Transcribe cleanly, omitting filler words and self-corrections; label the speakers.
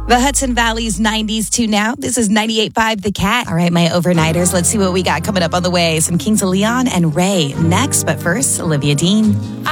Speaker 1: The Hudson Valley's 90s to now. This is 98.5 The Cat. All right, my overnighters, let's see what we got coming up on the way. Some Kings of Leon and Ray next. But first, Olivia Dean.